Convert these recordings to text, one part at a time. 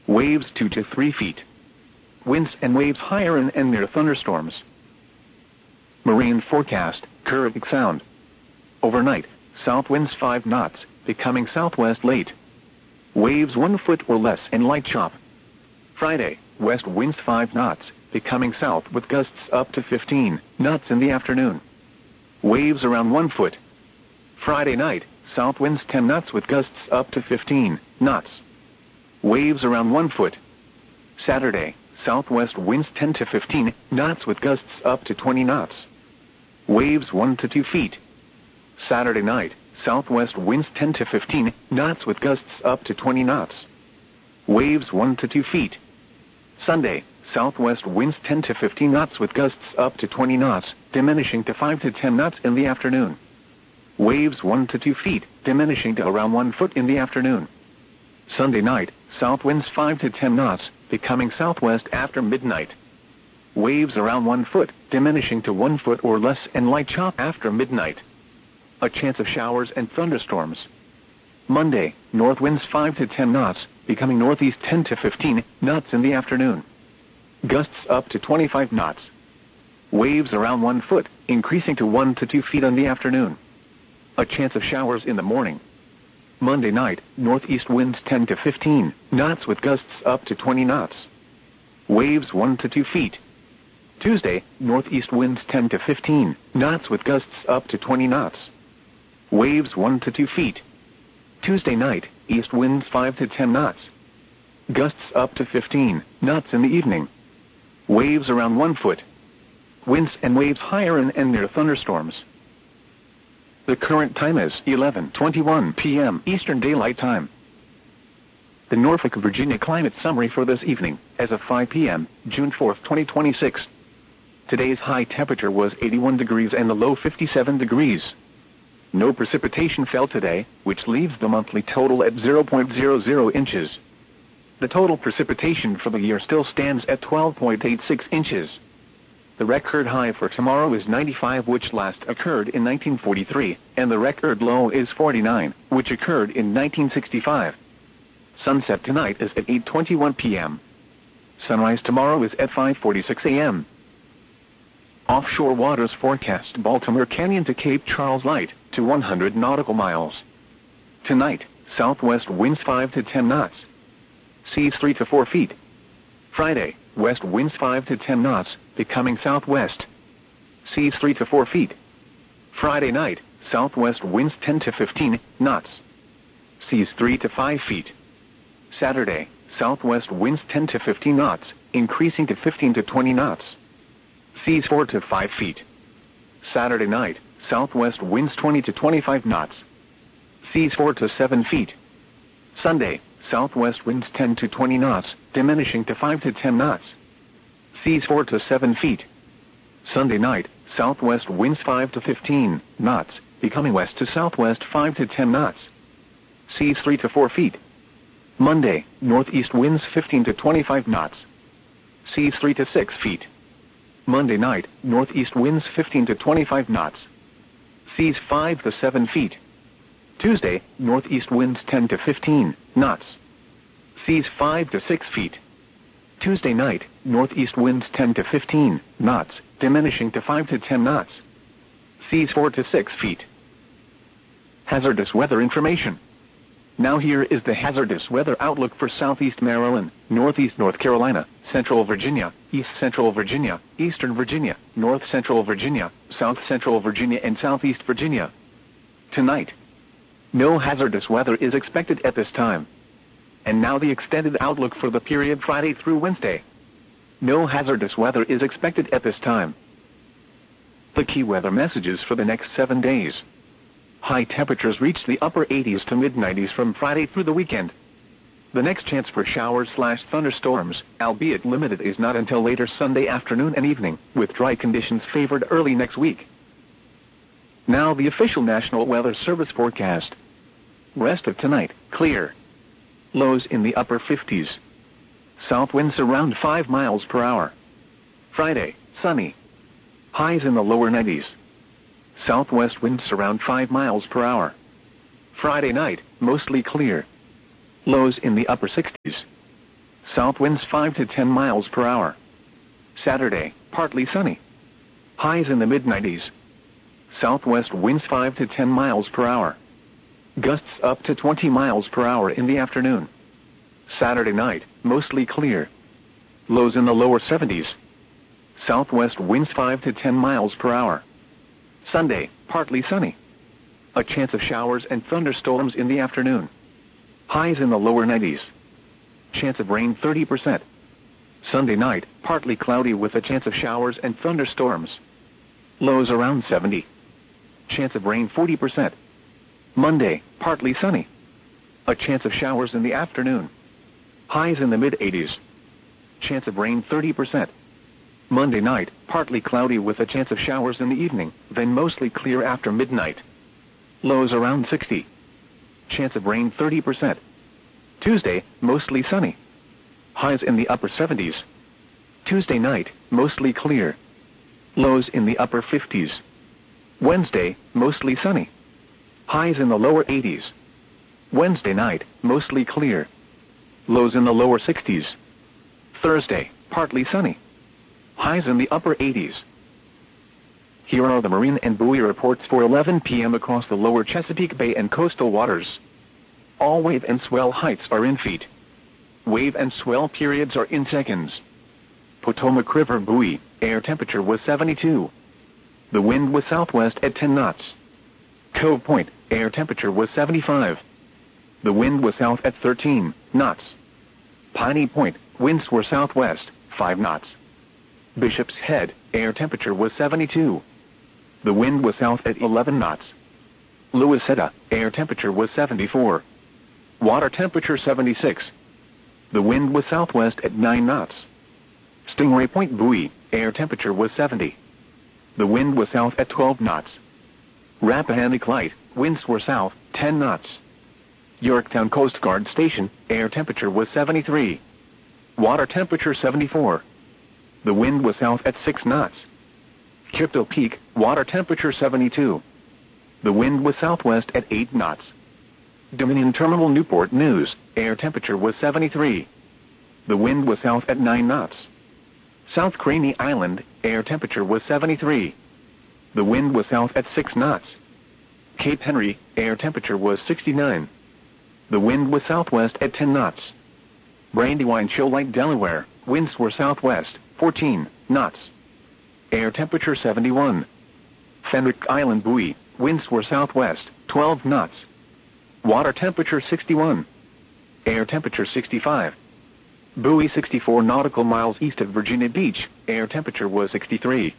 Waves 2 to 3 feet. Winds and waves higher in and near thunderstorms. Marine forecast, Caribbean Sound. Overnight, south winds 5 knots, becoming southwest late. Waves 1 foot or less and light chop. Friday, west winds 5 knots, becoming south with gusts up to 15 knots in the afternoon. Waves around 1 foot. Friday night, south winds 10 knots with gusts up to 15 knots. Waves around 1 foot. Saturday, southwest winds 10 to 15 knots with gusts up to 20 knots. Waves 1 to 2 feet. Saturday night, southwest winds 10 to 15 knots with gusts up to 20 knots. Waves 1 to 2 feet. Sunday, southwest winds 10 to 15 knots with gusts up to 20 knots, diminishing to 5 to 10 knots in the afternoon. Waves 1 to 2 feet, diminishing to around 1 foot in the afternoon. Sunday night, south winds 5 to 10 knots, becoming southwest after midnight. Waves around 1 foot, diminishing to 1 foot or less and light chop after midnight. A chance of showers and thunderstorms. Monday, north winds 5 to 10 knots, becoming northeast 10 to 15 knots in the afternoon. Gusts up to 25 knots. Waves around 1 foot, increasing to 1 to 2 feet in the afternoon. A chance of showers in the morning. Monday night, northeast winds 10 to 15 knots with gusts up to 20 knots. Waves 1 to 2 feet. Tuesday, northeast winds 10 to 15 knots with gusts up to 20 knots. Waves 1 to 2 feet. Tuesday night, east winds 5 to 10 knots. Gusts up to 15 knots in the evening. Waves around 1 foot. Winds and waves higher in and near thunderstorms. The current time is 11:21 p.m. Eastern Daylight Time. The Norfolk, Virginia climate summary for this evening, as of 5 p.m., June 4, 2026. Today's high temperature was 81 degrees and the low 57 degrees. No precipitation fell today, which leaves the monthly total at 0.00 inches. The total precipitation for the year still stands at 12.86 inches. The record high for tomorrow is 95, which last occurred in 1943, and the record low is 49, which occurred in 1965. Sunset tonight is at 8:21 p.m. Sunrise tomorrow is at 5:46 a.m. Offshore waters forecast Baltimore Canyon to Cape Charles light to 100 nautical miles. Tonight, southwest winds 5 to 10 knots. Seas 3 to 4 feet. Friday, west winds 5 to 10 knots, becoming southwest. Seas 3 to 4 feet. Friday night, southwest winds 10 to 15 knots. Seas 3 to 5 feet. Saturday, southwest winds 10 to 15 knots, increasing to 15 to 20 knots. Seas 4 to 5 feet. Saturday night, southwest winds 20 to 25 knots. Seas 4 to 7 feet. Sunday, southwest winds 10 to 20 knots, diminishing to 5 to 10 knots. Seas 4 to 7 feet. Sunday night, southwest winds 5 to 15 knots, becoming west to southwest 5 to 10 knots. Seas 3 to 4 feet. Monday, northeast winds 15 to 25 knots. Seas 3 to 6 feet. Monday night, northeast winds 15 to 25 knots. Seas 5 to 7 feet. Tuesday, northeast winds 10 to 15 knots. Seas 5 to 6 feet. Tuesday night, northeast winds 10 to 15 knots, diminishing to 5 to 10 knots. Seas 4 to 6 feet. Hazardous weather information. Now here is the hazardous weather outlook for southeast Maryland, northeast North Carolina, central Virginia, east central Virginia, eastern Virginia, north central Virginia, south central Virginia, and southeast Virginia. Tonight, no hazardous weather is expected at this time. And now the extended outlook for the period Friday through Wednesday. No hazardous weather is expected at this time. The key weather messages for the next 7 days. High temperatures reach the upper 80s to mid-90s from Friday through the weekend. The next chance for showers/thunderstorms, albeit limited, is not until later Sunday afternoon and evening, with dry conditions favored early next week. Now the official National Weather Service forecast. Rest of tonight, clear. Lows in the upper 50s. South winds around 5 miles per hour. Friday, sunny. Highs in the lower 90s. Southwest winds around 5 miles per hour. Friday night, mostly clear. Lows in the upper 60s. South winds 5 to 10 miles per hour. Saturday, partly sunny. Highs in the mid-90s. Southwest winds 5 to 10 miles per hour. Gusts up to 20 miles per hour in the afternoon. Saturday night, mostly clear. Lows in the lower 70s. Southwest winds 5 to 10 miles per hour. Sunday, partly sunny. A chance of showers and thunderstorms in the afternoon. Highs in the lower 90s. Chance of rain 30%. Sunday night, partly cloudy with a chance of showers and thunderstorms. Lows around 70. Chance of rain 40%. Monday, partly sunny. A chance of showers in the afternoon. Highs in the mid-80s. Chance of rain 30%. Monday night, partly cloudy with a chance of showers in the evening, then mostly clear after midnight. Lows around 60. Chance of rain 30%. Tuesday, mostly sunny. Highs in the upper 70s. Tuesday night, mostly clear. Lows in the upper 50s. Wednesday, mostly sunny. Highs in the lower 80s. Wednesday night, mostly clear. Lows in the lower 60s. Thursday, partly sunny. Highs in the upper 80s. Here are the marine and buoy reports for 11 p.m. across the lower Chesapeake Bay and coastal waters. All wave and swell heights are in feet. Wave and swell periods are in seconds. Potomac River buoy, air temperature was 72. The wind was southwest at 10 knots. Cove Point, air temperature was 75. The wind was south at 13 knots. Piney Point, winds were southwest, 5 knots. Bishop's Head, air temperature was 72. The wind was south at 11 knots. Louisetta, air temperature was 74. Water temperature 76. The wind was southwest at 9 knots. Stingray Point buoy, air temperature was 70. The wind was south at 12 knots. Rappahannock Light, winds were south, 10 knots. Yorktown Coast Guard Station, air temperature was 73. Water temperature 74. The wind was south at 6 knots. Chippewa Peak, water temperature 72. The wind was southwest at 8 knots. Dominion Terminal Newport News, air temperature was 73. The wind was south at 9 knots. South Craney Island, air temperature was 73. The wind was south at 6 knots. Cape Henry, air temperature was 69. The wind was southwest at 10 knots. Brandywine Shoal Lake, Delaware, winds were southwest, 14 knots. Air temperature 71. Fenwick Island buoy, winds were southwest, 12 knots. Water temperature 61. Air temperature 65. Buoy 64 nautical miles east of Virginia Beach, air temperature was 63.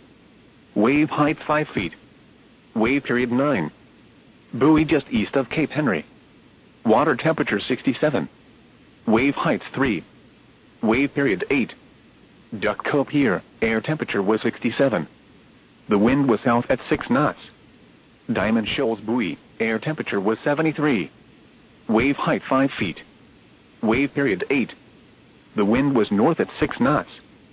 Wave height 5 feet. Wave period 9. Buoy just east of Cape Henry. Water temperature 67. Wave height 3. Wave period 8. Duck Cove Pier, air temperature was 67. The wind was south at 6 knots. Diamond Shoals buoy, air temperature was 73. Wave height 5 feet. Wave period 8. The wind was north at 6 knots.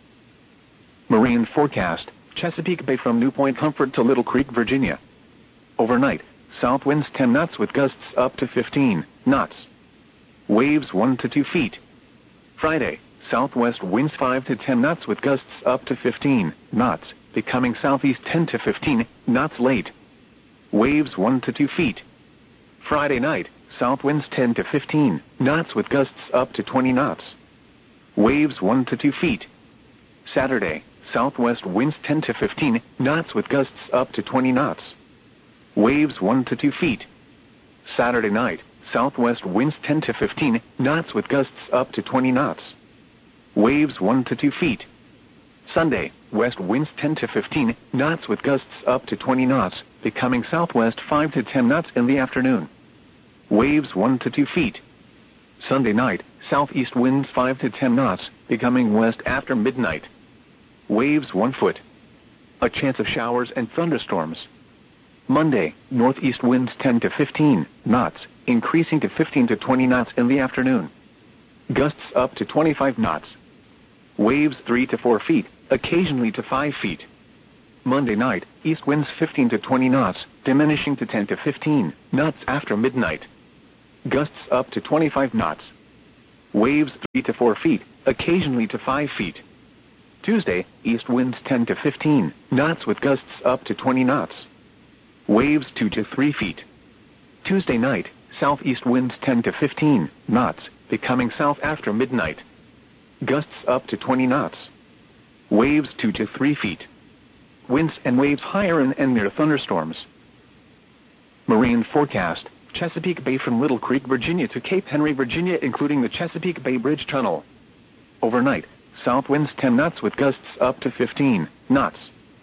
Marine forecast, Chesapeake Bay from New Point Comfort to Little Creek, Virginia. Overnight, south winds 10 knots with gusts up to 15 knots. Waves 1 to 2 feet. Friday, southwest winds 5 to 10 knots with gusts up to 15 knots, becoming southeast 10 to 15 knots late. Waves 1 to 2 feet. Friday night, south winds 10 to 15 knots with gusts up to 20 knots. Waves 1 to 2 feet. Saturday, southwest winds 10 to 15 knots with gusts up to 20 knots. Waves 1 to 2 feet. Saturday night, southwest winds 10 to 15 knots with gusts up to 20 knots. Waves 1 to 2 feet. Sunday, west winds 10 to 15 knots with gusts up to 20 knots, becoming southwest 5 to 10 knots in the afternoon. Waves 1 to 2 feet. Sunday night, southeast winds 5 to 10 knots, becoming west after midnight. Waves 1 foot. A chance of showers and thunderstorms. Monday, northeast winds 10 to 15 knots, increasing to 15 to 20 knots in the afternoon. Gusts up to 25 knots. Waves 3 to 4 feet, occasionally to 5 feet. Monday night, east winds 15 to 20 knots, diminishing to 10 to 15 knots after midnight. Gusts up to 25 knots. Waves 3 to 4 feet, occasionally to 5 feet. Tuesday, east winds 10 to 15 knots with gusts up to 20 knots. Waves 2 to 3 feet. Tuesday night, southeast winds 10 to 15 knots, becoming south after midnight. Gusts up to 20 knots. Waves 2 to 3 feet. Winds and waves higher in and near thunderstorms. Marine forecast: Chesapeake Bay from Little Creek, Virginia to Cape Henry, Virginia, including the Chesapeake Bay Bridge Tunnel. Overnight, south winds 10 knots with gusts up to 15 knots.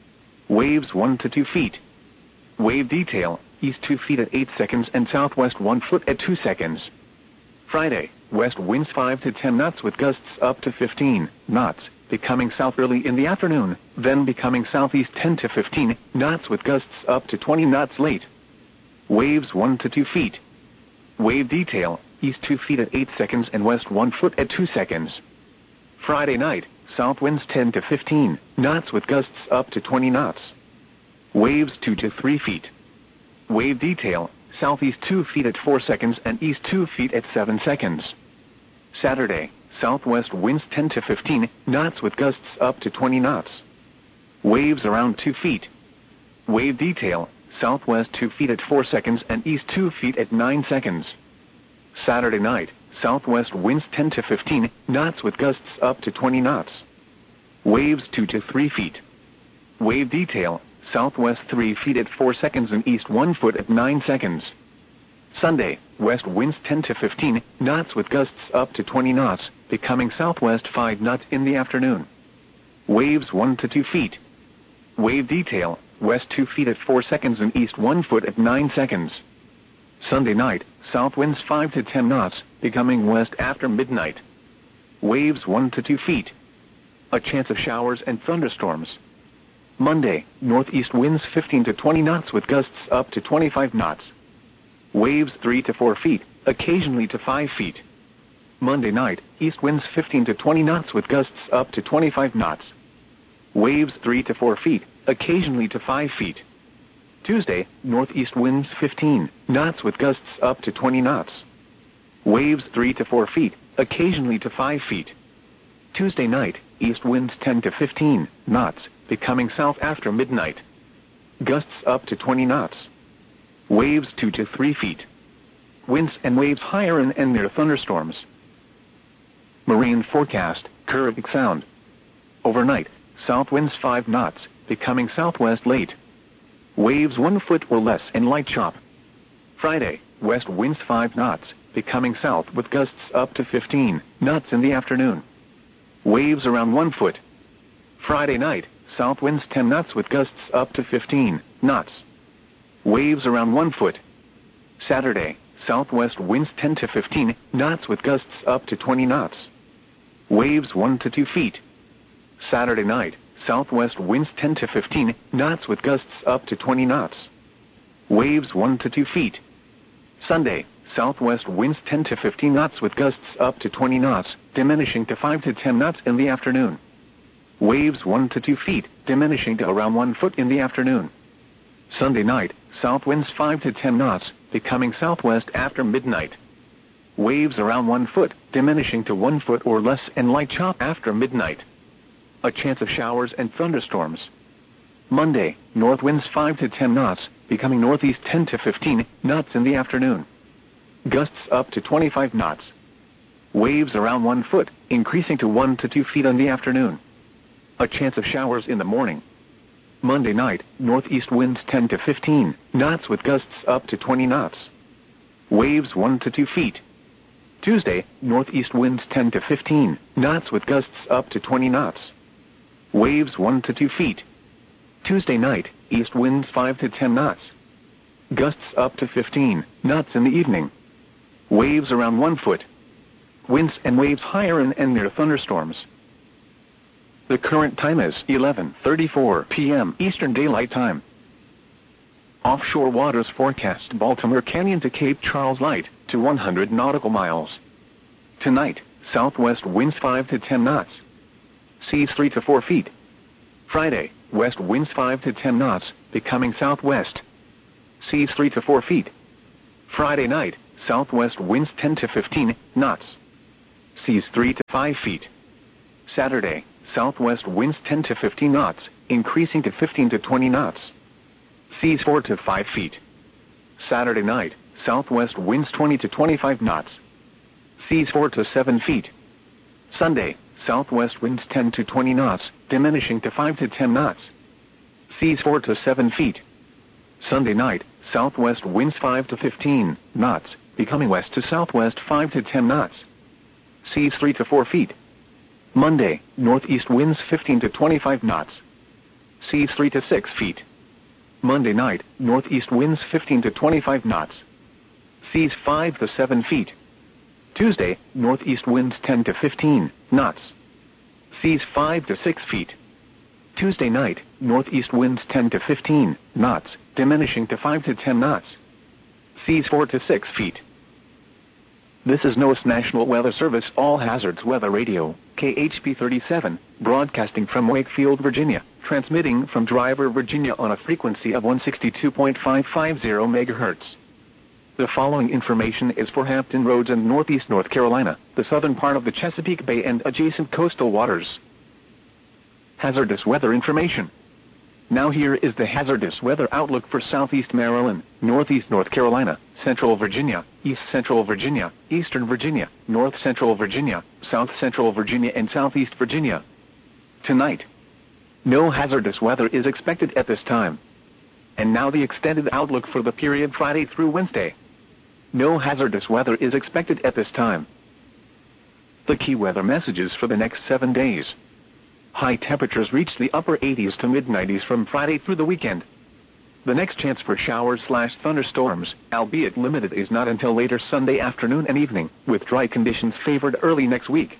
Waves 1 to 2 feet. Wave detail: east 2 feet at 8 seconds and southwest 1 foot at 2 seconds. Friday, west winds 5 to 10 knots with gusts up to 15 knots, becoming south early in the afternoon, then becoming southeast 10 to 15 knots with gusts up to 20 knots late. Waves 1 to 2 feet. Wave detail: east 2 feet at 8 seconds and west 1 foot at 2 seconds. Friday night, south winds 10 to 15 knots with gusts up to 20 knots. Waves 2 to 3 feet. Wave detail: southeast 2 feet at 4 seconds and east 2 feet at 7 seconds. Saturday, southwest winds 10 to 15 knots with gusts up to 20 knots. Waves around 2 feet. Wave detail: southwest 2 feet at 4 seconds and east 2 feet at 9 seconds. Saturday night, southwest winds 10 to 15 knots with gusts up to 20 knots. Waves 2 to 3 feet. Wave detail: southwest 3 feet at 4 seconds and east 1 foot at 9 seconds. Sunday, west winds 10 to 15 knots with gusts up to 20 knots, becoming southwest 5 knots in the afternoon. Waves 1 to 2 feet. Wave detail: west 2 feet at 4 seconds and east 1 foot at 9 seconds. Sunday night, south winds 5 to 10 knots, becoming west after midnight. Waves 1 to 2 feet. A chance of showers and thunderstorms. Monday, northeast winds 15 to 20 knots with gusts up to 25 knots. Waves 3 to 4 feet, occasionally to 5 feet. Monday night, east winds 15 to 20 knots with gusts up to 25 knots. Waves 3 to 4 feet, occasionally to 5 feet. Tuesday, northeast winds 15 knots with gusts up to 20 knots. Waves 3 to 4 feet, occasionally to 5 feet. Tuesday night, east winds 10 to 15 knots, becoming south after midnight. Gusts up to 20 knots. Waves 2 to 3 feet. Winds and waves higher in and near thunderstorms. Marine forecast: Caribbean Sound. Overnight, south winds 5 knots, becoming southwest late. Waves 1 foot or less and light chop. Friday, west winds 5 knots, becoming south with gusts up to 15 knots in the afternoon. Waves around 1 foot. Friday night, south winds 10 knots with gusts up to 15 knots. Waves around 1 foot. Saturday, southwest winds 10 to 15 knots with gusts up to 20 knots. Waves 1 to 2 feet. Saturday night, southwest winds 10 to 15 knots with gusts up to 20 knots. Waves 1 to 2 feet. Sunday, southwest winds 10 to 15 knots with gusts up to 20 knots, diminishing to 5 to 10 knots in the afternoon. Waves 1 to 2 feet, diminishing to around 1 foot in the afternoon. Sunday night, south winds 5 to 10 knots, becoming southwest after midnight. Waves around 1 foot, diminishing to 1 foot or less and light chop after midnight. A chance of showers and thunderstorms. Monday, north winds 5 to 10 knots, becoming northeast 10 to 15 knots in the afternoon. Gusts up to 25 knots. Waves around 1 foot, increasing to 1 to 2 feet in the afternoon. A chance of showers in the morning. Monday night, northeast winds 10 to 15 knots with gusts up to 20 knots. Waves 1 to 2 feet. Tuesday, northeast winds 10 to 15 knots with gusts up to 20 knots. Waves 1 to 2 feet. Tuesday night, east winds 5 to 10 knots. Gusts up to 15 knots in the evening. Waves around 1 foot. Winds and waves higher in and near thunderstorms. The current time is 11:34 p.m. Eastern Daylight Time. Offshore waters forecast: Baltimore Canyon to Cape Charles light to 100 nautical miles. Tonight, southwest winds 5 to 10 knots. Seas 3 to 4 feet. Friday, west winds 5 to 10 knots, becoming southwest. Seas 3 to 4 feet. Friday night, southwest winds 10 to 15 knots. seas 3 to 5 feet. Saturday, southwest winds 10 to 15 knots, increasing to 15 to 20 knots. Seas 4 to 5 feet. Saturday night, southwest winds 20 to 25 knots. Seas 4 to 7 feet. Sunday, southwest winds 10 to 20 knots, diminishing to 5 to 10 knots. Seas 4 to 7 feet. Sunday night, southwest winds 5 to 15 knots, becoming west to southwest 5 to 10 knots. Seas 3 to 4 feet. Monday, northeast winds 15 to 25 knots. Seas 3 to 6 feet. Monday night, northeast winds 15 to 25 knots. Seas 5 to 7 feet. Tuesday, northeast winds 10 to 15 knots. Seas 5 to 6 feet. Tuesday night, northeast winds 10 to 15 knots, diminishing to 5 to 10 knots. Seas 4 to 6 feet. This is NOAA's National Weather Service All Hazards Weather Radio, KHP 37, broadcasting from Wakefield, Virginia, transmitting from Driver, Virginia on a frequency of 162.550 MHz. The following information is for Hampton Roads and Northeast North Carolina, the southern part of the Chesapeake Bay and adjacent coastal waters. Hazardous weather information. Now here is the hazardous weather outlook for Southeast Maryland, Northeast North Carolina, Central Virginia, East Central Virginia, Eastern Virginia, North Central Virginia, South Central Virginia and Southeast Virginia. Tonight, no hazardous weather is expected at this time. And now the extended outlook for the period Friday through Wednesday. No hazardous weather is expected at this time. The key weather messages for the next 7 days. High temperatures reach the upper 80s to mid-90s from Friday through the weekend. The next chance for showers/thunderstorms, albeit limited, is not until later Sunday afternoon and evening, with dry conditions favored early next week.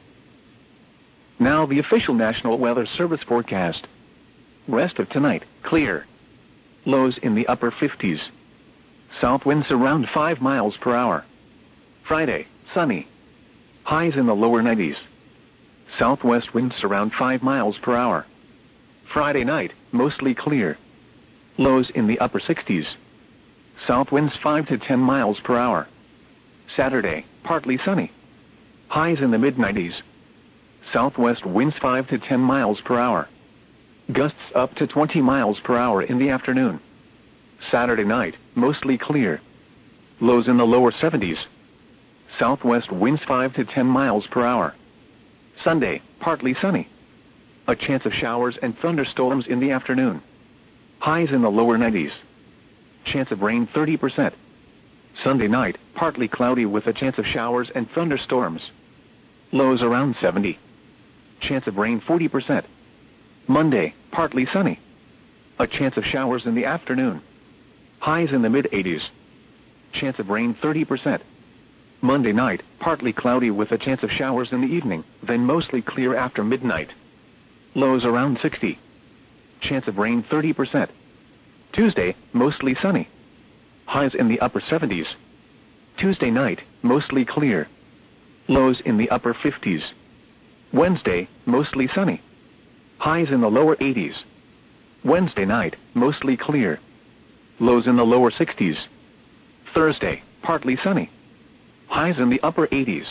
Now the official National Weather Service forecast. Rest of tonight, clear. Lows in the upper 50s. South winds around 5 miles per hour. Friday, sunny. Highs in the lower 90s. Southwest winds around 5 miles per hour. Friday night, mostly clear. Lows in the upper 60s. South winds 5 to 10 miles per hour. Saturday, partly sunny. Highs in the mid-90s. Southwest winds 5 to 10 miles per hour. Gusts up to 20 miles per hour in the afternoon. Saturday night, mostly clear. Lows in the lower 70s. Southwest winds 5 to 10 miles per hour. Sunday, partly sunny. A chance of showers and thunderstorms in the afternoon. Highs in the lower 90s. Chance of rain 30%. Sunday night, partly cloudy with a chance of showers and thunderstorms. Lows around 70. Chance of rain 40%. Monday, partly sunny. A chance of showers in the afternoon. Highs in the mid-80s. Chance of rain 30%. Monday night, partly cloudy with a chance of showers in the evening, then mostly clear after midnight. Lows around 60. Chance of rain 30%. Tuesday, mostly sunny. Highs in the upper 70s. Tuesday night, mostly clear. Lows in the upper 50s. Wednesday, mostly sunny. Highs in the lower 80s. Wednesday night, mostly clear. Lows in the lower 60s. Thursday, partly sunny. Highs in the upper 80s.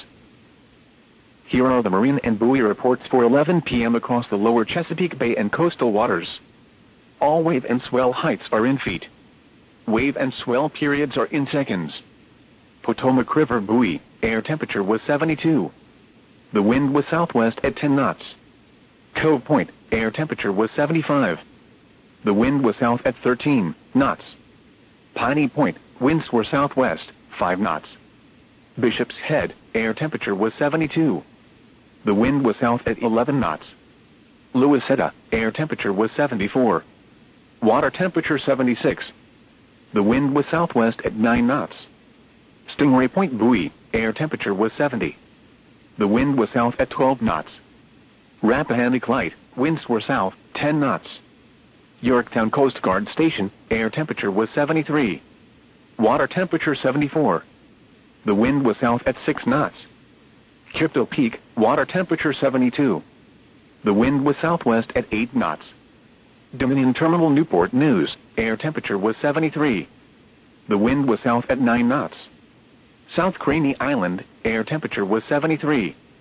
Here are the marine and buoy reports for 11 p.m. across the lower Chesapeake Bay and coastal waters. All wave and swell heights are in feet. Wave and swell periods are in seconds. Potomac River buoy, air temperature was 72. The wind was southwest at 10 knots. Cove Point, air temperature was 75. The wind was south at 13 knots. Piney Point, winds were southwest, 5 knots. Bishop's Head, air temperature was 72. The wind was south at 11 knots. Louisetta, air temperature was 74. Water temperature 76. The wind was southwest at 9 knots. Stingray Point buoy, air temperature was 70. The wind was south at 12 knots. Rappahannock Light, winds were south, 10 knots. Yorktown Coast Guard Station, air temperature was 73. Water temperature 74. The wind was south at 6 knots. Crypto Peak, water temperature 72. The wind was southwest at 8 knots. Dominion Terminal Newport News, air temperature was 73. The wind was south at 9 knots. South Craney Island, air temperature was 73.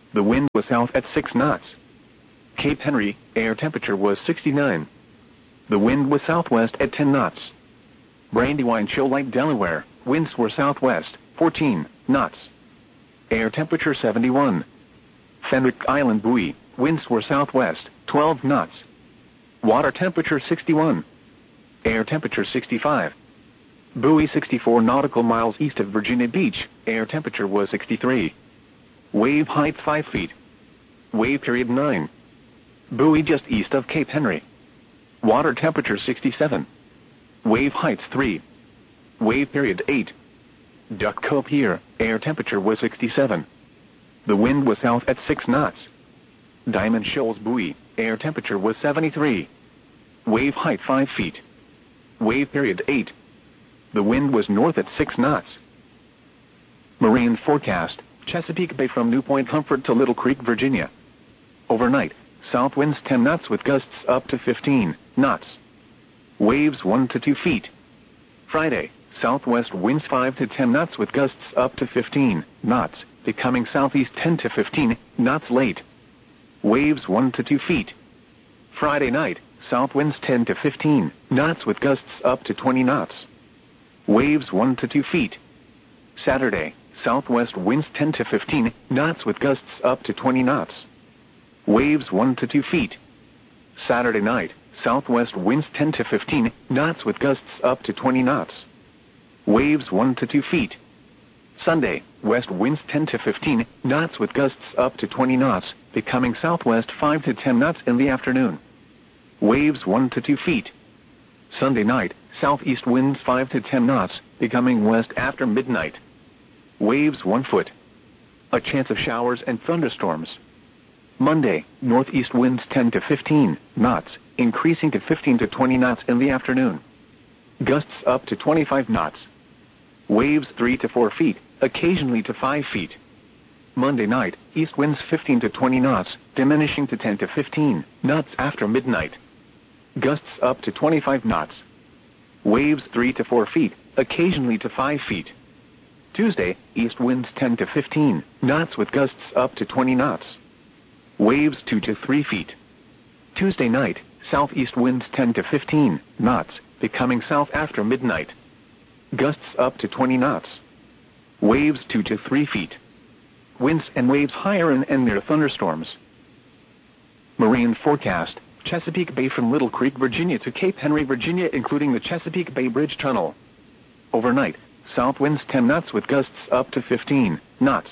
The wind was south at 6 knots. Cape Henry, air temperature was 69. The wind was southwest at 10 knots. Brandywine Shoal Lake, Delaware, winds were southwest, 14 knots. Air temperature 71. Fenwick Island Buoy, winds were southwest, 12 knots. Water temperature 61. Air temperature 65. Buoy 64 nautical miles east of Virginia Beach, air temperature was 63. Wave height 5 feet. Wave period 9. Buoy just east of Cape Henry. Water temperature 67. Wave height 3. Wave period 8. Duck Cove Pier, air temperature was 67. The wind was south at 6 knots. Diamond Shoals Buoy, air temperature was 73. Wave height 5 feet. Wave period 8. The wind was north at 6 knots. Marine forecast, Chesapeake Bay from New Point Comfort to Little Creek, Virginia. Overnight, south winds 10 knots with gusts up to 15 knots. Waves 1 to 2 feet. Friday, southwest winds 5 to 10 knots with gusts up to 15 knots, becoming southeast 10 to 15 knots late. Waves 1 to 2 feet. Friday night, south winds 10 to 15 knots with gusts up to 20 knots. Waves 1 to 2 feet. Saturday, southwest winds 10 to 15 knots with gusts up to 20 knots. Waves 1 to 2 feet. Saturday night, southwest winds 10 to 15 knots with gusts up to 20 knots. Waves 1 to 2 feet. Sunday, west winds 10 to 15 knots with gusts up to 20 knots, becoming southwest 5 to 10 knots in the afternoon. Waves 1 to 2 feet. Sunday night, southeast winds 5 to 10 knots, becoming west after midnight. Waves 1 foot. A chance of showers and thunderstorms. Monday, northeast winds 10 to 15 knots, increasing to 15 to 20 knots in the afternoon. Gusts up to 25 knots. Waves 3 to 4 feet, occasionally to 5 feet. Monday night, east winds 15 to 20 knots, diminishing to 10 to 15 knots after midnight. Gusts up to 25 knots. Waves 3 to 4 feet, occasionally to 5 feet. Tuesday, east winds 10 to 15 knots with gusts up to 20 knots. Waves 2 to 3 feet. Tuesday night, southeast winds 10 to 15 knots, becoming south after midnight. Gusts up to 20 knots. Waves 2 to 3 feet. Winds and waves higher in and near thunderstorms. Marine forecast, Chesapeake Bay from Little Creek, Virginia to Cape Henry, Virginia, including the Chesapeake Bay Bridge Tunnel. Overnight, south winds 10 knots with gusts up to 15 knots.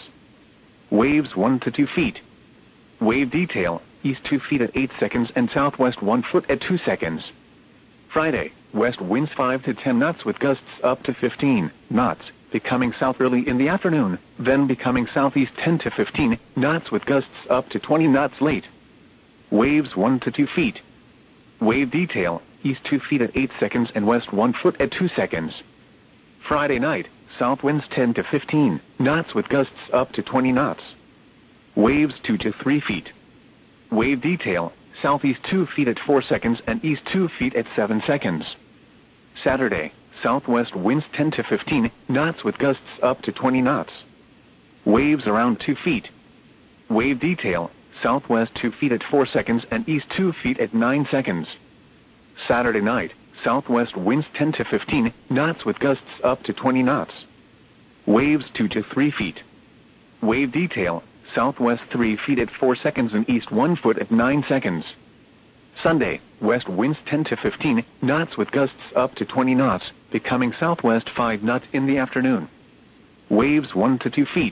Waves 1 to 2 feet. Wave detail, east 2 feet at 8 seconds and southwest 1 foot at 2 seconds. Friday, west winds 5 to 10 knots with gusts up to 15 knots, becoming south early in the afternoon, then becoming southeast 10 to 15 knots with gusts up to 20 knots late. Waves 1 to 2 feet. Wave detail, east 2 feet at 8 seconds and west 1 foot at 2 seconds. Friday night, south winds 10 to 15 knots with gusts up to 20 knots. Waves 2 to 3 feet. Wave detail, southeast 2 feet at 4 seconds and east 2 feet at 7 seconds. Saturday, southwest winds 10 to 15 knots with gusts up to 20 knots. Waves around 2 feet. Wave detail, southwest 2 feet at 4 seconds and east 2 feet at 9 seconds. Saturday night, southwest winds 10 to 15 knots with gusts up to 20 knots. Waves 2 to 3 feet. Wave detail, southwest 3 feet at 4 seconds and east 1 foot at 9 seconds. Sunday, west winds 10 to 15 knots with gusts up to 20 knots, becoming southwest 5 knots in the afternoon. Waves 1 to 2 feet.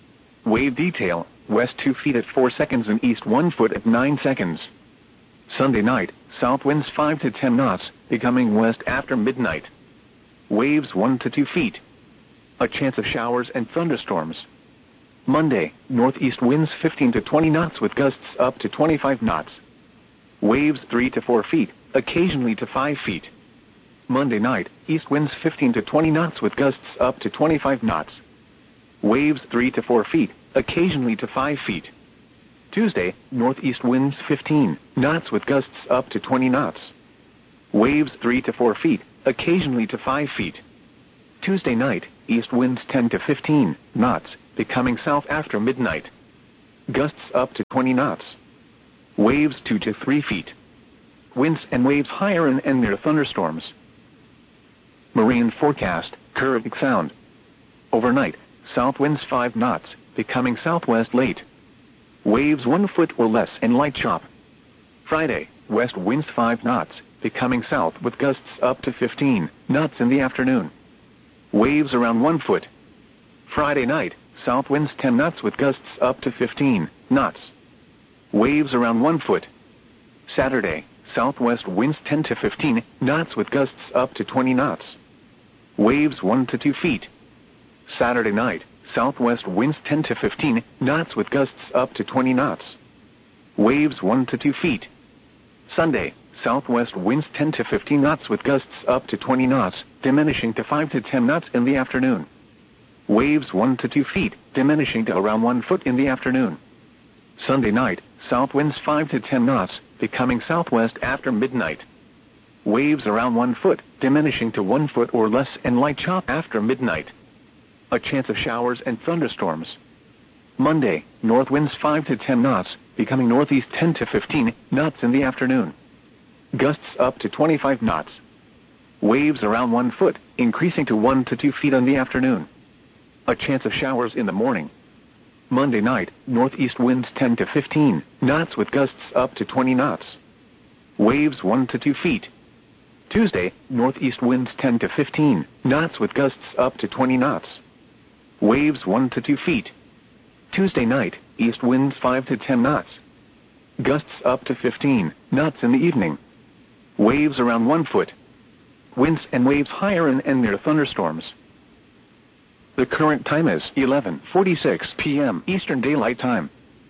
Wave detail, west 2 feet at 4 seconds and east 1 foot at 9 seconds. Sunday night, south winds 5 to 10 knots, becoming west after midnight. Waves 1 to 2 feet. A chance of showers and thunderstorms. Monday, northeast winds 15 to 20 knots with gusts up to 25 knots. Waves 3 to 4 feet, occasionally to 5 feet. Monday night, east winds 15 to 20 knots with gusts up to 25 knots. Waves 3 to 4 feet, occasionally to 5 feet. Tuesday, northeast winds 15 knots with gusts up to 20 knots. Waves 3 to 4 feet, occasionally to 5 feet. Tuesday night, east winds 10 to 15 knots, becoming south after midnight. Gusts up to 20 knots. Waves 2 to 3 feet. Winds and waves higher in and near thunderstorms. Marine forecast, Caribbean Sound. Overnight, south winds 5 knots, becoming southwest late. Waves 1 foot or less and light chop. Friday, west winds 5 knots, becoming south with gusts up to 15 knots in the afternoon. Waves around 1 foot. Friday night, south winds 10 knots with gusts up to 15 knots. Waves around 1 foot. Saturday, southwest winds 10 to 15 knots with gusts up to 20 knots. Waves 1 to 2 feet. Saturday night, southwest winds 10 to 15 knots with gusts up to 20 knots. Waves 1 to 2 feet. Sunday, southwest winds 10 to 15 knots with gusts up to 20 knots, diminishing to 5 to 10 knots in the afternoon. Waves 1 to 2 feet, diminishing to around 1 foot in the afternoon. Sunday night, south winds 5 to 10 knots, becoming southwest after midnight. Waves around 1 foot, diminishing to 1 foot or less and light chop after midnight. A chance of showers and thunderstorms. Monday, north winds 5 to 10 knots, becoming northeast 10 to 15 knots in the afternoon. Gusts up to 25 knots. Waves around 1 foot, increasing to 1 to 2 feet in the afternoon. A chance of showers in the morning. Monday night, northeast winds 10 to 15 knots with gusts up to 20 knots. Waves 1 to 2 feet. Tuesday, northeast winds 10 to 15 knots with gusts up to 20 knots. Waves 1 to 2 feet. Tuesday night, east winds 5 to 10 knots. Gusts up to 15 knots in the evening. Waves around 1 foot. Winds and waves higher in and near thunderstorms. The current time is 11:46 p.m. Eastern Daylight Time.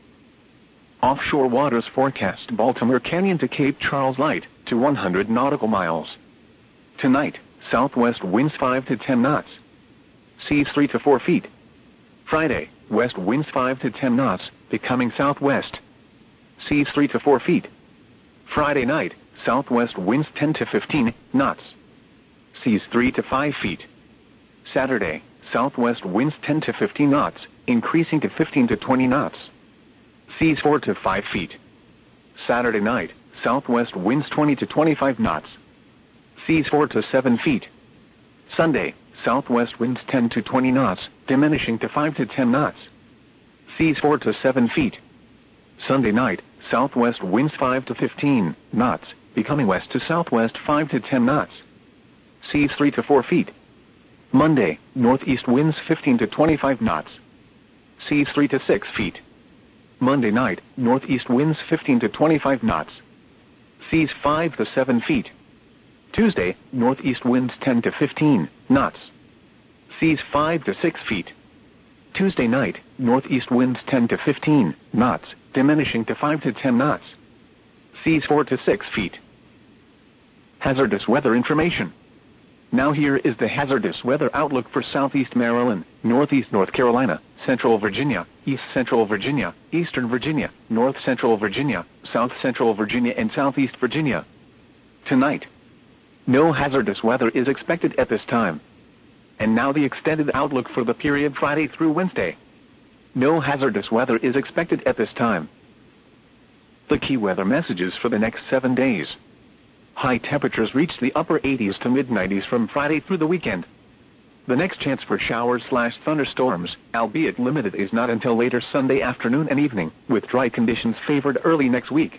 Offshore waters forecast Baltimore Canyon to Cape Charles light to 100 nautical miles. Tonight, southwest winds 5 to 10 knots. Seas 3 to 4 feet. Friday, west winds 5 to 10 knots, becoming southwest. Seas 3 to 4 feet. Friday night, southwest winds 10 to 15 knots. Seas 3 to 5 feet. Saturday, southwest winds 10 to 15 knots, increasing to 15 to 20 knots. Seas 4 to 5 feet. Saturday night, southwest winds 20 to 25 knots. Seas 4 to 7 feet. Sunday, southwest winds 10 to 20 knots, diminishing to 5 to 10 knots. Seas 4 to 7 feet. Sunday night, southwest winds 5 to 15 knots, becoming west to southwest 5 to 10 knots. Seas 3 to 4 feet. Monday, northeast winds 15 to 25 knots. Seas 3 to 6 feet. Monday night, northeast winds 15 to 25 knots. Seas 5 to 7 feet. Tuesday, northeast winds 10 to 15 knots. Seas 5 to 6 feet. Tuesday night, northeast winds 10 to 15 knots, diminishing to 5 to 10 knots. Seas 4 to 6 feet. Hazardous weather information. Now here is the hazardous weather outlook for southeast Maryland, northeast North Carolina, central Virginia, east central Virginia, eastern Virginia, north central Virginia, south central Virginia and southeast Virginia. Tonight, no hazardous weather is expected at this time. And now the extended outlook for the period Friday through Wednesday. No hazardous weather is expected at this time. The key weather messages for the next 7 days. High temperatures reach the upper 80s to mid-90s from Friday through the weekend. The next chance for showers/thunderstorms, albeit limited, is not until later Sunday afternoon and evening, with dry conditions favored early next week.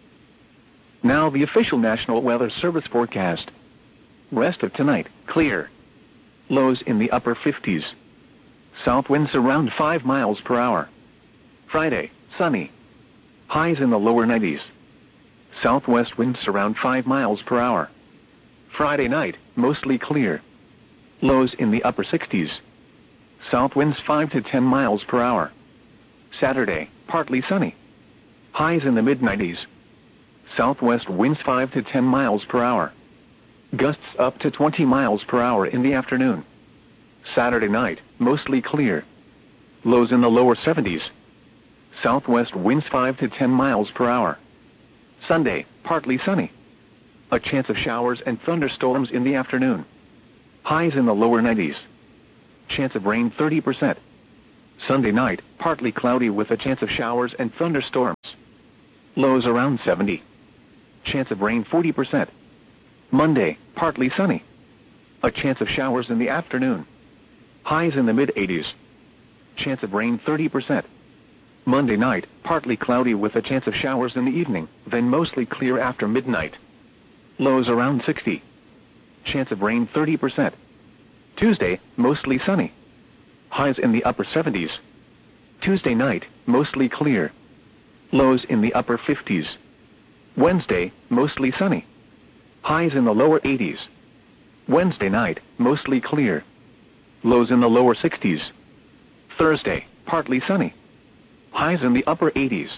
Now the official National Weather Service forecast. Rest of tonight, clear. Lows in the upper 50s. South winds around 5 miles per hour. Friday, sunny. Highs in the lower 90s. Southwest winds around 5 miles per hour. Friday night, mostly clear. Lows in the upper 60s. South winds 5 to 10 miles per hour. Saturday, partly sunny. Highs in the mid-90s. Southwest winds 5 to 10 miles per hour. Gusts up to 20 miles per hour in the afternoon. Saturday night, mostly clear. Lows in the lower 70s. Southwest winds 5 to 10 miles per hour. Sunday, partly sunny. A chance of showers and thunderstorms in the afternoon. Highs in the lower 90s. Chance of rain 30%. Sunday night, partly cloudy with a chance of showers and thunderstorms. Lows around 70. Chance of rain 40%. Monday, partly sunny. A chance of showers in the afternoon. Highs in the mid-80s. Chance of rain 30%. Monday night, partly cloudy with a chance of showers in the evening, then mostly clear after midnight. Lows around 60. Chance of rain 30%. Tuesday, mostly sunny. Highs in the upper 70s. Tuesday night, mostly clear. Lows in the upper 50s. Wednesday, mostly sunny. Highs in the lower 80s. Wednesday night, mostly clear. Lows in the lower 60s. Thursday, partly sunny. Highs in the upper 80s.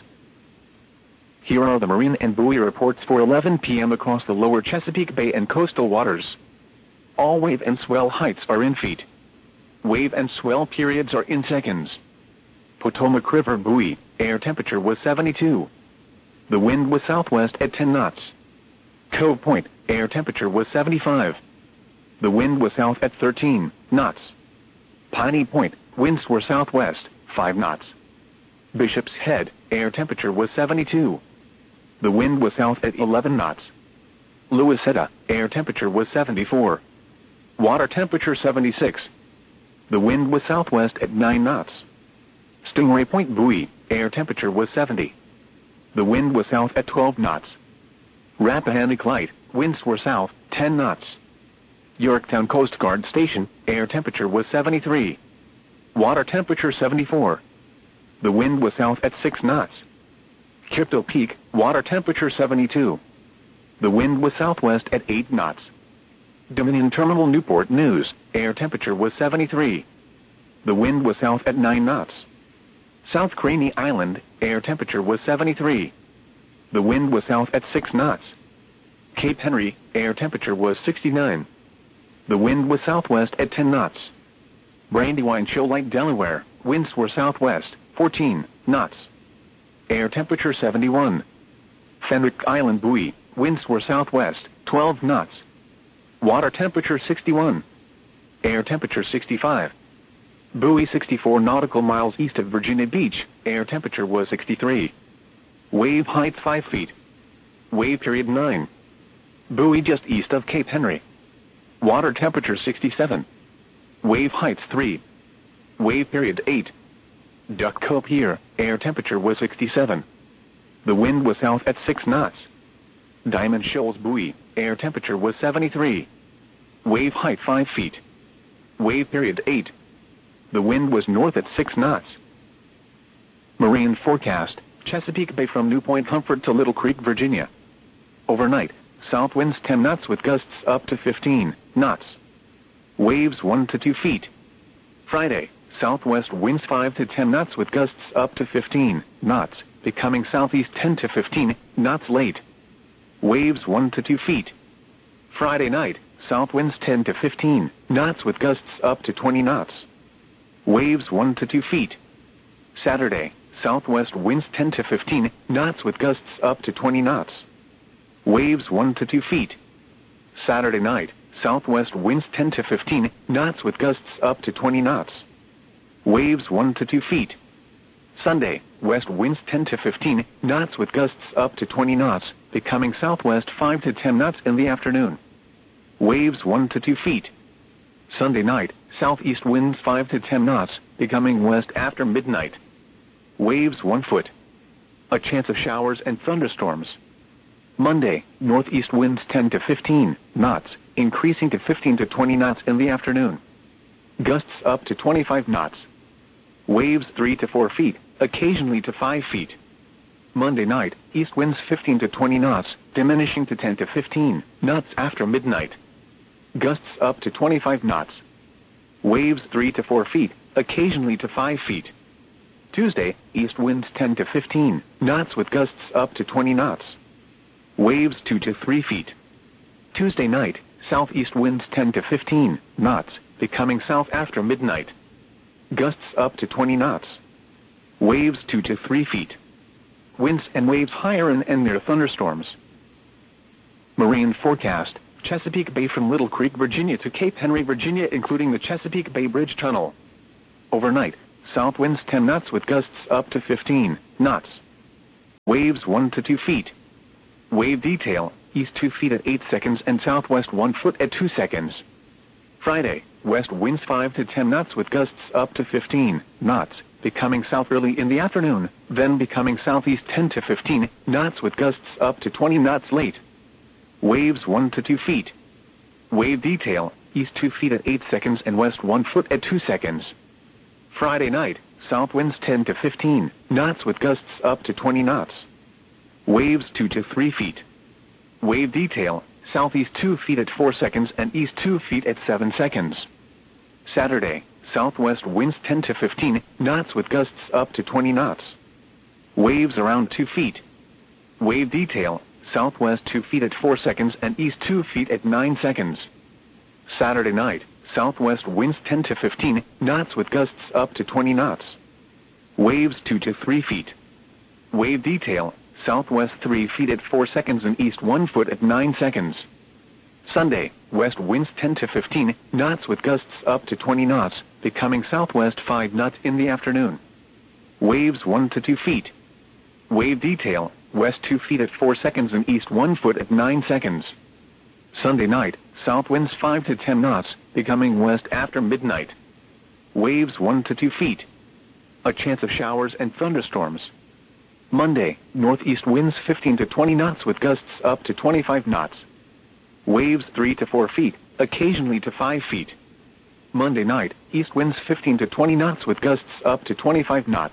Here are the marine and buoy reports for 11 p.m. across the lower Chesapeake Bay and coastal waters. All wave and swell heights are in feet. Wave and swell periods are in seconds. Potomac River buoy, air temperature was 72. The wind was southwest at 10 knots. Cove Point, air temperature was 75. The wind was south at 13 knots. Piney Point, winds were southwest, 5 knots. Bishop's Head, air temperature was 72. The wind was south at 11 knots. Louisetta, air temperature was 74. Water temperature 76. The wind was southwest at 9 knots. Stingray Point buoy, air temperature was 70. The wind was south at 12 knots. Rappahannock Light, winds were south, 10 knots. Yorktown Coast Guard Station, air temperature was 73. Water temperature 74. The wind was south at 6 knots. Crypto Peak, water temperature 72. The wind was southwest at 8 knots. Dominion Terminal Newport News, air temperature was 73. The wind was south at 9 knots. South Craney Island, air temperature was 73. The wind was south at 6 knots. Cape Henry, air temperature was 69. The wind was southwest at 10 knots. Brandywine Shoal Lake, Delaware, winds were southwest, 14 knots. Air temperature 71. Fenwick Island buoy, winds were southwest, 12 knots. Water temperature 61. Air temperature 65. Buoy 64 nautical miles east of Virginia Beach, air temperature was 63. Wave height 5 feet. Wave period 9. Buoy just east of Cape Henry. Water temperature 67. Wave height 3. Wave period 8. Duck Cove Pier, air temperature was 67. The wind was south at 6 knots. Diamond Shoals buoy, air temperature was 73. Wave height 5 feet. Wave period 8. The wind was north at 6 knots. Marine forecast, Chesapeake Bay from New Point Comfort to Little Creek, Virginia. Overnight, south winds 10 knots with gusts up to 15 knots. Waves 1 to 2 feet. Friday, southwest winds 5 to 10 knots with gusts up to 15 knots, becoming southeast 10 to 15 knots late. Waves 1 to 2 feet. Friday night, south winds 10 to 15 knots with gusts up to 20 knots. Waves 1 to 2 feet. Saturday, southwest winds 10 to 15 knots with gusts up to 20 knots. Waves 1 to 2 feet. Saturday night, southwest winds 10 to 15 knots with gusts up to 20 knots. Waves 1 to 2 feet. Sunday, west winds 10 to 15 knots with gusts up to 20 knots, becoming southwest 5 to 10 knots in the afternoon. Waves 1 to 2 feet. Sunday night, southeast winds 5 to 10 knots, becoming west after midnight. Waves 1 foot. A chance of showers and thunderstorms. Monday, northeast winds 10 to 15 knots, increasing to 15 to 20 knots in the afternoon. Gusts up to 25 knots. Waves 3 to 4 feet, occasionally to 5 feet. Monday night, east winds 15 to 20 knots, diminishing to 10 to 15 knots after midnight. Gusts up to 25 knots. Waves 3 to 4 feet, occasionally to 5 feet. Tuesday, east winds 10 to 15 knots with gusts up to 20 knots. Waves 2 to 3 feet. Tuesday night, southeast winds 10 to 15 knots, becoming south after midnight. Gusts up to 20 knots. Waves 2 to 3 feet. Winds and waves higher in and near thunderstorms. Marine forecast, Chesapeake Bay from Little Creek, Virginia to Cape Henry, Virginia, including the Chesapeake Bay Bridge Tunnel. Overnight, south winds 10 knots with gusts up to 15 knots. Waves 1 to 2 feet. Wave detail, east 2 feet at 8 seconds and southwest 1 foot at 2 seconds. Friday, west winds 5 to 10 knots with gusts up to 15 knots, becoming south early in the afternoon, then becoming southeast 10 to 15 knots with gusts up to 20 knots late. Waves 1 to 2 feet. Wave detail, east 2 feet at 8 seconds and west 1 foot at 2 seconds. Friday night, south winds 10 to 15 knots with gusts up to 20 knots. Waves 2 to 3 feet. Wave detail, southeast 2 feet at 4 seconds and east 2 feet at 7 seconds. Saturday, southwest winds 10 to 15 knots with gusts up to 20 knots. Waves around 2 feet. Wave detail, southwest 2 feet at 4 seconds and east 2 feet at 9 seconds. Saturday night, southwest winds 10 to 15 knots with gusts up to 20 knots. Waves 2 to 3 feet. Wave detail, southwest 3 feet at 4 seconds and east 1 foot at 9 seconds. Sunday, west winds 10 to 15 knots with gusts up to 20 knots, becoming southwest 5 knots in the afternoon. Waves 1 to 2 feet. Wave detail, west 2 feet at 4 seconds and east 1 foot at 9 seconds. Sunday night, south winds 5 to 10 knots, becoming west after midnight. Waves 1 to 2 feet. A chance of showers and thunderstorms. Monday, northeast winds 15 to 20 knots with gusts up to 25 knots. Waves 3 to 4 feet, occasionally to 5 feet. Monday night, east winds 15 to 20 knots with gusts up to 25 knots.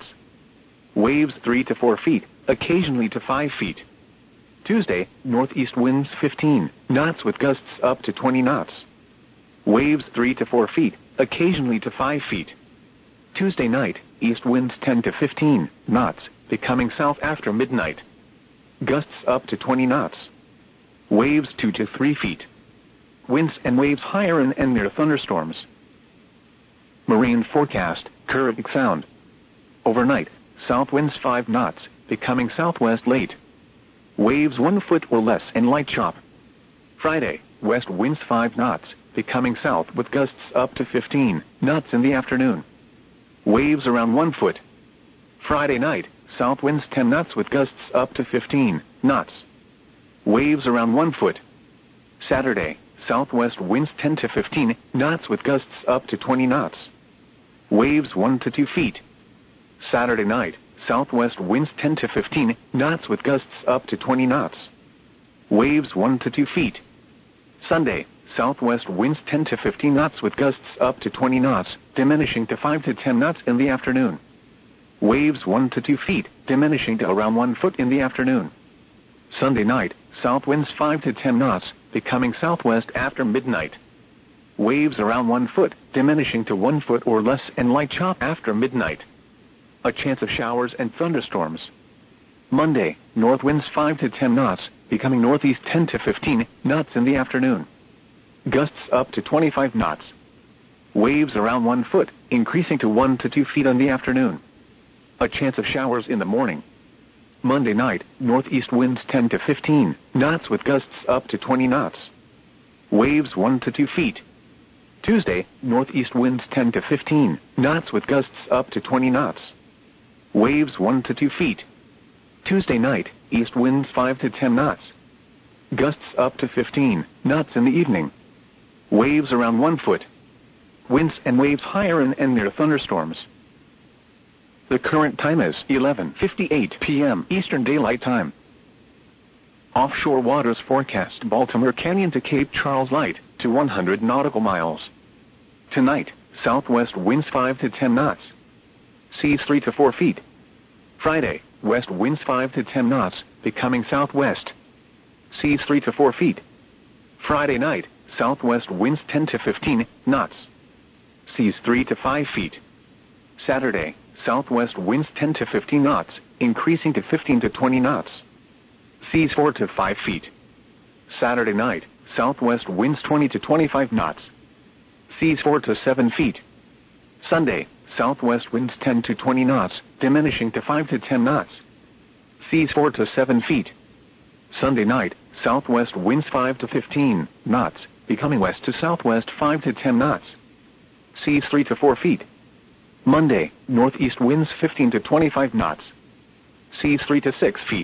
Waves 3 to 4 feet, occasionally to 5 feet. Tuesday, northeast winds 15 knots with gusts up to 20 knots. Waves 3 to 4 feet, occasionally to 5 feet. Tuesday night, east winds 10 to 15 knots, becoming south after midnight. Gusts up to 20 knots. Waves 2 to 3 feet. Winds and waves higher and near thunderstorms. Marine forecast, Caribbean Sound. Overnight, south winds 5 knots, becoming southwest late. Waves 1 foot or less and light chop. Friday, west winds 5 knots, becoming south with gusts up to 15 knots in the afternoon. Waves around 1 foot. Friday night, south winds 10 knots with gusts up to 15 knots. Waves around 1 foot. Saturday, southwest winds 10 to 15 knots with gusts up to 20 knots. Waves 1 to 2 feet. Saturday night, southwest winds 10 to 15 knots with gusts up to 20 knots. Waves 1 to 2 feet. Sunday, southwest winds 10 to 15 knots with gusts up to 20 knots, diminishing to 5 to 10 knots in the afternoon. Waves 1 to 2 feet, diminishing to around 1 foot in the afternoon. Sunday night, south winds 5 to 10 knots, becoming southwest after midnight. Waves around 1 foot, diminishing to 1 foot or less and light chop after midnight. A chance of showers and thunderstorms. Monday, north winds 5 to 10 knots, becoming northeast 10 to 15 knots in the afternoon. Gusts up to 25 knots. Waves around 1 foot, increasing to 1 to 2 feet in the afternoon. A chance of showers in the morning. Monday night, northeast winds 10 to 15 knots with gusts up to 20 knots. Waves 1 to 2 feet. Tuesday, northeast winds 10 to 15 knots with gusts up to 20 knots. Waves 1 to 2 feet. Tuesday night, east winds 5 to 10 knots. Gusts up to 15 knots in the evening. Waves around 1 foot. Winds and waves higher and near thunderstorms. The current time is 11:58 p.m. Eastern Daylight Time. Offshore waters forecast Baltimore Canyon to Cape Charles light to 100 nautical miles. Tonight, southwest winds 5 to 10 knots. Seas 3 to 4 feet. Friday, west winds 5 to 10 knots, becoming southwest. Seas 3 to 4 feet. Friday night, southwest winds 10 to 15 knots. Seas 3 to 5 feet. Saturday, southwest winds 10 to 15 knots, increasing to 15 to 20 knots. Seas 4 to 5 feet. Saturday night, southwest winds 20 to 25 knots. Seas 4 to 7 feet. Sunday, southwest winds 10 to 20 knots, diminishing to 5 to 10 knots. Seas 4 to 7 feet. Sunday night, southwest winds 5 to 15 knots, becoming west to southwest 5 to 10 knots. Seas 3 to 4 feet. Monday, northeast winds 15 to 25 knots. Seas 3 to 6 feet.